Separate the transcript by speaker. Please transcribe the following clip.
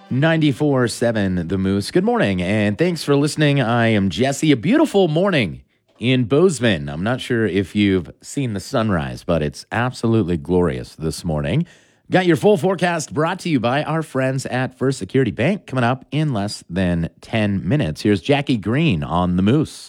Speaker 1: 94.7 The Moose. Good morning, and thanks for listening. I am Jesse. A beautiful morning in Bozeman. I'm not sure if you've seen the sunrise, but it's absolutely glorious this morning. Got your full forecast brought to you by our friends at First Security Bank coming up in less than 10 minutes. Here's Jackie Green on The Moose.